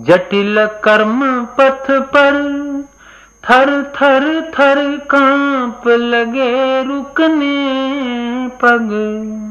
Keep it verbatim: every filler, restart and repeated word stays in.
जटिल कर्म पथ पर थर थर थर कांप लगे रुकने पग।